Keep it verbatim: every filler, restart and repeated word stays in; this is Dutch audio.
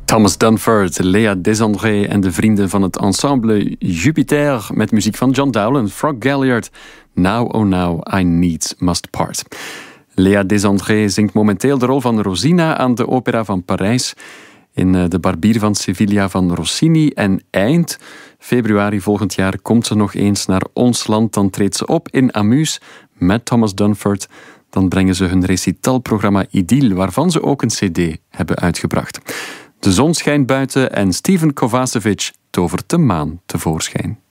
Thomas Dunford, Lea Desandré en de vrienden van het ensemble Jupiter met muziek van John Dowland, Frog Galliard. Now, oh now, I needs must part. Lea Desandré zingt momenteel de rol van Rosina aan de Opera van Parijs, in De Barbier van Sevilla van Rossini. En eind februari volgend jaar komt ze nog eens naar ons land. Dan treedt ze op in Amus met Thomas Dunford. Dan brengen ze hun recitalprogramma Idylle, waarvan ze ook een cd hebben uitgebracht. De zon schijnt buiten en Steven Kovacevic tovert de maan tevoorschijn.